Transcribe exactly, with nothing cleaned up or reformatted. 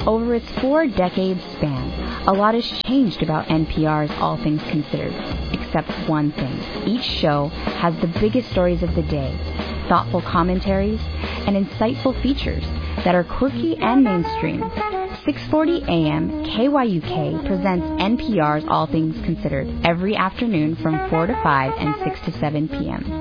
Over its four-decade span, a lot has changed about N P R's All Things Considered, except one thing. Each show has the biggest stories of the day, thoughtful commentaries, and insightful features that are quirky and mainstream. six forty A M K Y U K presents N P R's All Things Considered every afternoon from four to five and six to seven P M